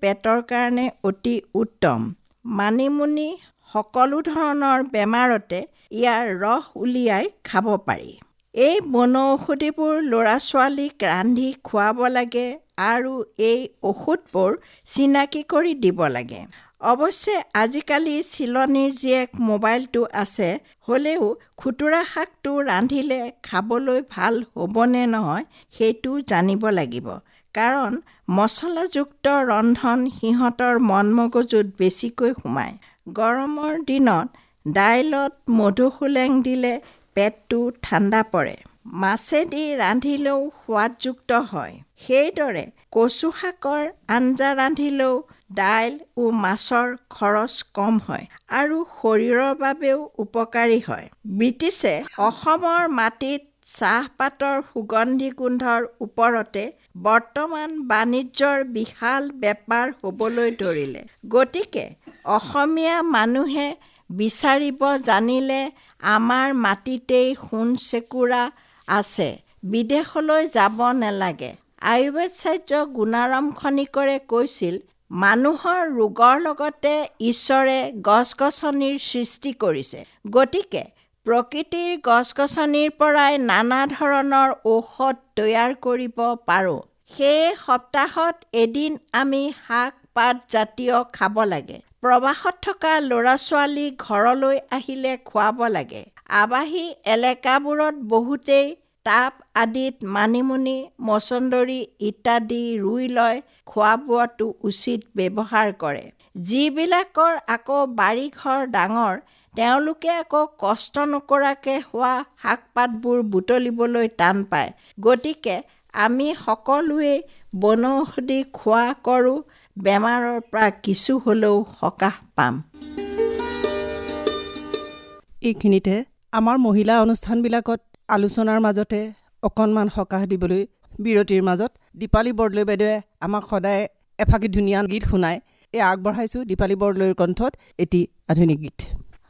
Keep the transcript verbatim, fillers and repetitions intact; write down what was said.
পেটৰ কাৰণে অতি উত্তম। মানিমুনি সকলো ধৰণৰ বেমাৰতে ইয়াৰ ৰস উলিয়াই খাব পাৰি। এই বনৌষধিবোৰ ল'ৰা ছোৱালীক ৰান্ধি খুৱাব লাগে আৰু এই ঔষধবোৰ চিনাকি কৰি দিব লাগে। অৱশ্যে আজিকালি চিলনীৰ জীয়েক মোবাইলটো আছে, হ'লেও খুতুৰা শাকটো ৰান্ধিলে খাবলৈ ভাল হ'বনে নহয় সেইটো জানিব লাগিব। কাৰণ মছলাযুক্ত ৰন্ধন সিহঁতৰ মন মগজুত বেছিকৈ সোমায়। গৰমৰ দিনত দাইলত মধুসোলেং দিলে পেটটো ঠাণ্ডা পৰে। মাছেদি ৰান্ধিলেও সোৱাদযুক্ত হয়। সেইদৰে কচু শাকৰ আঞ্জা ৰান্ধিলেও দাইল ও মাছৰ খৰচ কম হয় আৰু শৰীৰৰ বাবেও উপকাৰী হয়। ব্ৰিটিছে অসমৰ মাটিত চাহপাতৰ সুগন্ধি গোন্ধৰ ওপৰতে বৰ্তমান বাণিজ্যৰ বিশাল বেপাৰ হ'বলৈ ধৰিলে। গতিকে অসমীয়া মানুহে বিচাৰিব জানিলে আমাৰ মাটিতেই সোণ চেকুৰা আছে, বিদেশলৈ যাব নালাগে। আয়ুৰ্বেদাচাৰ্য গুণাৰাম খনিকৰে কৈছিল, মানুহৰ ৰোগৰ লগতে ঈশ্বৰে গছ-গছনিৰ সৃষ্টি কৰিছে। গতিকে প্ৰকৃতিৰ গছ-গছনিৰ পৰাই নানা ধৰণৰ ঔষধ তৈয়াৰ কৰিব পাৰোঁ। সেয়ে সপ্তাহত এদিন আমি শাক পাত জাতীয় খাব লাগে। প্ৰবাসত থকা ল'ৰা ছোৱালী ঘৰলৈ আহিলে খুৱাব লাগে। আৱাসী এলেকাবোৰত বহুতেই টাব আদিত মানিমুনি, মছন্দৰী ইত্যাদি ৰুই লৈ খোৱা বোৱাটো উচিত ব্যৱহাৰ কৰে। যিবিলাকৰ আকৌ বাৰীঘৰ ডাঙৰ, তেওঁলোকে আকৌ কষ্ট নকৰাকৈ হোৱা শাক পাতবোৰ বুটলিবলৈ টান পায়। গতিকে আমি সকলোৱে বনৌষধি খোৱা কৰোঁ, বেমাৰৰ পৰা কিছু হ'লেও সকাহ পাম। এইখিনিতে আমাৰ মহিলা অনুষ্ঠানবিলাকত আলোচনাৰ মাজতে অকণমান সকাহ দিবলৈ বিৰতিৰ মাজত দীপালী বৰদলৈ বাইদেৱে আমাক সদায় এফাকি ধুনীয়া গীত শুনায়। এই আগবঢ়াইছোঁ দীপালী বৰদলৈৰ কণ্ঠত এটি আধুনিক গীত।